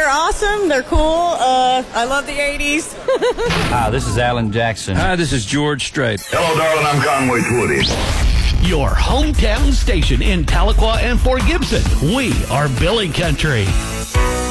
They're awesome. They're cool. I love the 80s. Hi, this is Alan Jackson. Hi, this is George Strait. Hello, darling. I'm Conway Twitty. Your hometown station in Tahlequah and Fort Gibson. We are Billy Country.